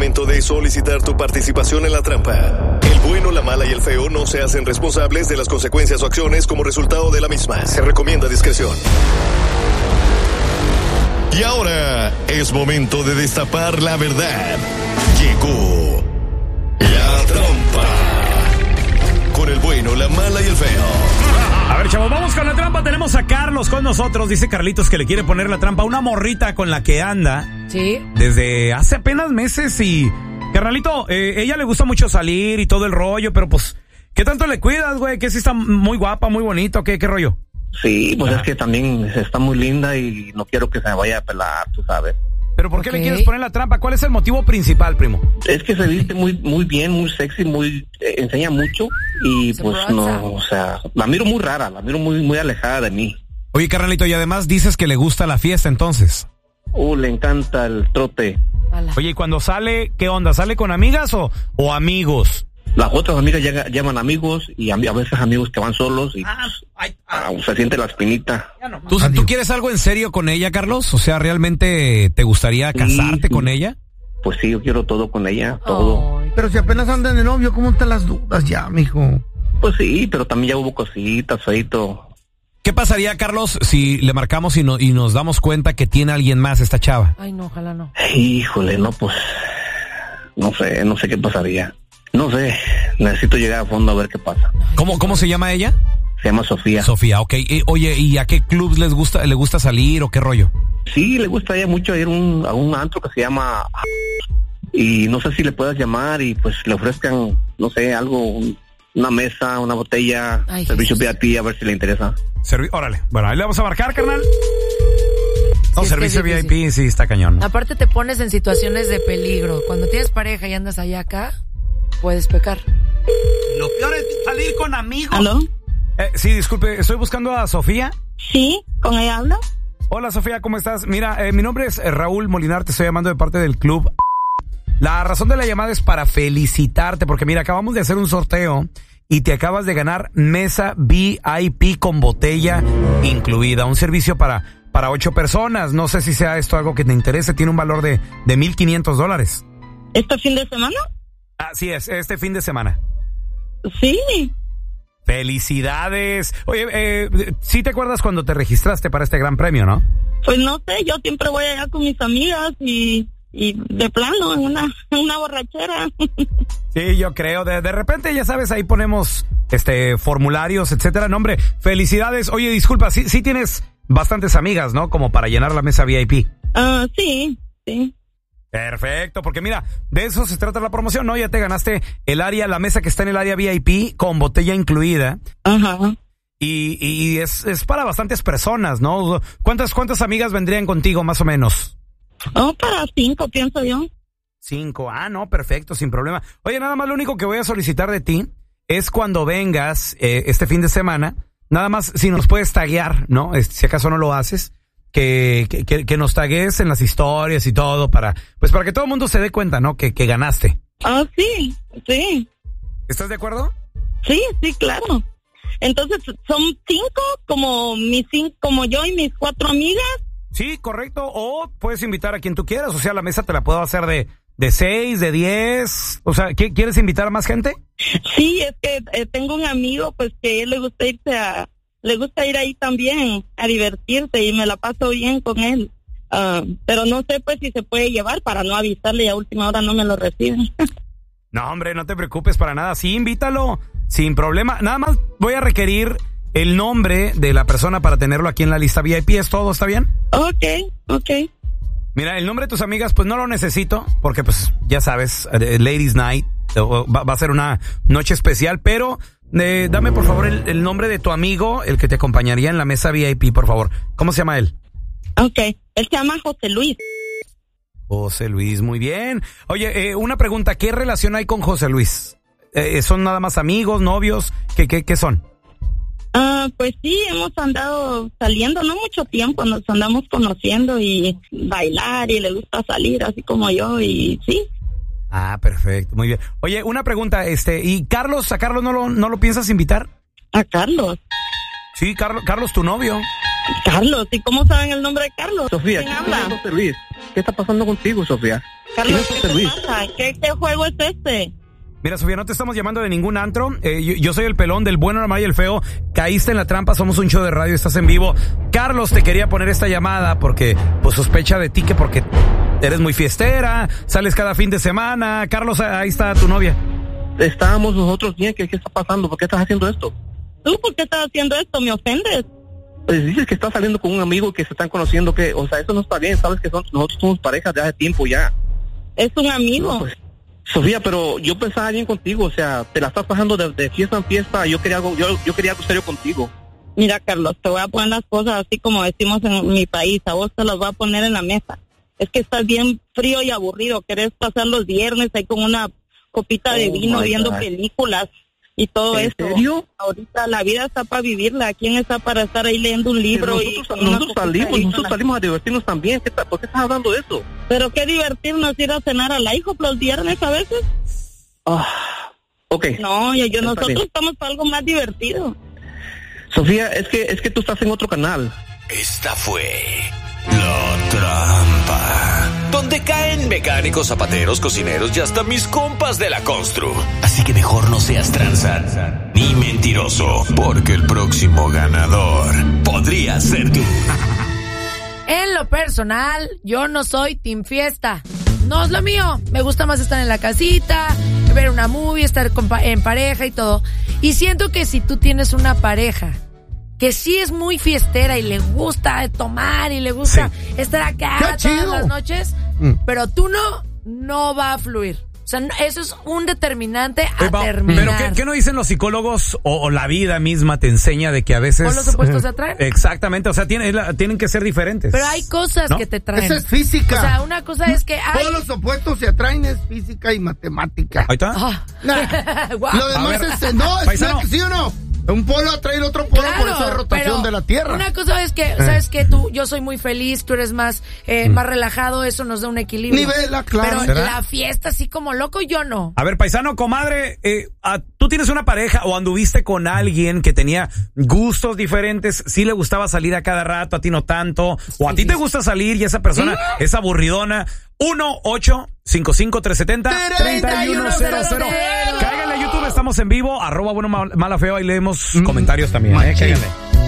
momento de solicitar tu participación en la trampa. El bueno, la mala y el feo no se hacen responsables de las consecuencias o acciones como resultado de la misma. Se recomienda discreción. Y ahora es momento de destapar la verdad. Llegó la trampa. Con el bueno, la mala y el feo. A ver, chavos, vamos con la trampa. Tenemos a Carlos con nosotros. Dice Carlitos que le quiere poner la trampa a una morrita con la que anda. Sí. Desde hace apenas meses y... Carnalito, ella le gusta mucho salir y todo el rollo, pero pues... ¿Qué tanto le cuidas, güey? Que sí está muy guapa, muy bonito. ¿Qué rollo? Sí, pues es que también está muy linda y no quiero que se me vaya a pelar, tú sabes. ¿Pero por qué le quieres poner la trampa? ¿Cuál es el motivo principal, primo? Es que se viste muy bien, muy sexy, enseña mucho y pues no, o sea, la miro muy rara, la miro muy alejada de mí. Oye, carnalito, y además dices que le gusta la fiesta, entonces. Le encanta el trote. Oye, y cuando sale, ¿qué onda? ¿Sale con amigas o amigos? Las otras amigas llaman amigos y a veces amigos que van solos y se siente la espinita. ¿Tú quieres algo en serio con ella, Carlos? O sea, ¿realmente te gustaría casarte con ella? Pues sí, yo quiero todo con ella, todo. Pero si apenas andan de novio, ¿cómo están las dudas ya, mijo? Pues sí, pero también ya hubo cositas, feito. ¿Qué pasaría, Carlos, si le marcamos y nos damos cuenta que tiene alguien más esta chava? Ay, no, ojalá no. Híjole, no, pues, no sé qué pasaría. No sé, necesito llegar a fondo a ver qué pasa. ¿Cómo se llama ella? Se llama Sofía. Sofía, ok. Oye, ¿y a qué club le gusta salir o qué rollo? Sí, le gusta a ella mucho ir a un antro que se llama... Y no sé si le puedas llamar y pues le ofrezcan, no sé, algo, una mesa, una botella, servicio VIP, a ver si le interesa. Órale, bueno, ahí le vamos a marcar, carnal. No, Sí, servicio VIP, sí, está cañón, ¿no? Aparte te pones en situaciones de peligro. Cuando tienes pareja y andas allá acá, puedes pecar. Lo peor es salir con amigos. ¿Aló? Sí, disculpe, estoy buscando a Sofía. Sí, ¿con ella habla? Hola, Sofía, ¿cómo estás? Mira, mi nombre es Raúl Molinar, te estoy llamando de parte del club. La razón de la llamada es para felicitarte, porque mira, acabamos de hacer un sorteo y te acabas de ganar mesa VIP con botella incluida, un servicio para 8 personas. No sé si sea esto algo que te interese, tiene un valor de $1,500. ¿Este fin de semana? Así es, este fin de semana. Sí. ¡Felicidades! Oye, ¿sí te acuerdas cuando te registraste para este gran premio, no? Pues no sé, yo siempre voy allá con mis amigas y de plano, en una borrachera. Sí, yo creo. De repente, ya sabes, ahí ponemos formularios, etcétera. No, hombre, felicidades. Oye, disculpa, sí tienes bastantes amigas, ¿no? Como para llenar la mesa VIP. Sí. Perfecto, porque mira, de eso se trata la promoción, ¿no? Ya te ganaste la mesa que está en el área VIP con botella incluida. Ajá. Y es para bastantes personas, ¿no? ¿Cuántas amigas vendrían contigo, más o menos? Para 5, pienso yo. 5, no, perfecto, sin problema. Oye, nada más lo único que voy a solicitar de ti es cuando vengas este fin de semana, nada más si nos puedes taguear, ¿no? Si acaso no lo haces, que nos tagues en las historias y todo para que todo el mundo se dé cuenta, ¿no? Que ganaste. Sí. ¿Estás de acuerdo? Sí, claro. Entonces, ¿son 5 como yo y mis 4 amigas? Sí, correcto. O puedes invitar a quien tú quieras. O sea, la mesa te la puedo hacer de 6, de 10. O sea, ¿quieres invitar a más gente? Sí, es que tengo un amigo, pues, que le gusta ir ahí también a divertirse y me la paso bien con él. Pero no sé, pues, si se puede llevar para no avisarle y a última hora no me lo reciben. No, hombre, no te preocupes para nada. Sí, invítalo, sin problema. Nada más voy a requerir el nombre de la persona para tenerlo aquí en la lista VIP. ¿Es todo? ¿Está bien? Ok. Mira, el nombre de tus amigas, pues no lo necesito, porque pues ya sabes, Ladies Night va a ser una noche especial, pero dame por favor el nombre de tu amigo, el que te acompañaría en la mesa VIP, por favor. ¿Cómo se llama él? Ok, él se llama José Luis. José Luis, muy bien. Oye, una pregunta, ¿qué relación hay con José Luis? ¿Son nada más amigos, novios? ¿Qué son? Pues sí, hemos andado saliendo, no mucho tiempo, nos andamos conociendo y bailar y le gusta salir así como yo y sí. Perfecto, muy bien. Oye, una pregunta, ¿y Carlos, a Carlos no lo piensas invitar? ¿A Carlos? Sí, Carlos, tu novio. Carlos, ¿y cómo saben el nombre de Carlos? Sofía, ¿quién habla? José Luis, ¿qué está pasando contigo, Sofía? Carlos, ¿qué te pasa? ¿Qué juego es este? Mira, Sofía, no te estamos llamando de ningún antro. Yo soy el pelón del bueno, la mala y el feo. Caíste en la trampa, somos un show de radio, estás en vivo. Carlos te quería poner esta llamada porque pues sospecha de ti que porque eres muy fiestera, sales cada fin de semana. Carlos, ahí está tu novia. Estábamos nosotros bien, ¿qué está pasando? ¿Por qué estás haciendo esto? ¿Tú por qué estás haciendo esto? ¿Me ofendes? Pues dices que estás saliendo con un amigo que se están conociendo, que, o sea, eso no está bien, sabes que nosotros somos parejas de hace tiempo ya. Es un amigo. No, pues, Sofía, pero yo pensaba bien contigo, o sea, te la estás pasando de fiesta en fiesta, yo quería algo serio contigo. Mira, Carlos, te voy a poner las cosas así como decimos en mi país, a vos te las voy a poner en la mesa. Es que estás bien frío y aburrido, querés pasar los viernes ahí con una copita de vino viendo películas y todo eso. ¿En serio? Ahorita la vida está para vivirla, ¿quién está para estar ahí leyendo un libro? Nosotros salimos a divertirnos también, ¿por qué estás hablando de eso? ¿Pero qué divertirnos, ir a cenar a la hijo los viernes a veces? Ok. No, nosotros estamos para algo más divertido. Sofía, es que tú estás en otro canal. Esta fue La Trampa, donde caen mecánicos, zapateros, cocineros y hasta mis compas de la constru. Así que mejor no seas tranza ni mentiroso, porque el próximo ganador podría ser tú. En lo personal, yo no soy team fiesta. No es lo mío. Me gusta más estar en la casita, ver una movie, estar en pareja y todo. Y siento que si tú tienes una pareja que sí es muy fiestera y le gusta tomar y le gusta estar acá todas las noches, pero tú no va a fluir. O sea, eso es un determinante a terminar. Pero ¿qué no dicen los psicólogos o la vida misma te enseña de que a veces... ¿O los opuestos se atraen? Exactamente, o sea, tienen que ser diferentes. Pero hay cosas que te traen. Eso es física. O sea, una cosa es que hay... Todos los opuestos se atraen, es física y matemática. ¿Ahí está? Wow. Lo demás ¿sí o no? Un polo atrae el otro polo, por esa rotación de la Tierra. Una cosa es que, ¿sabes qué? Yo soy muy feliz, tú eres más relajado, eso nos da un equilibrio. Nivela, claro. Pero la fiesta así como loco, yo no. A ver, paisano, comadre, tú tienes una pareja o anduviste con alguien que tenía gustos diferentes, sí le gustaba salir a cada rato, a ti no tanto, o a ti te gusta salir y esa persona es aburridona. 1-855-370-3100. Cáiganle a YouTube, estamos en vivo, @bueno mala feo, ahí leemos comentarios también. Cáiganle.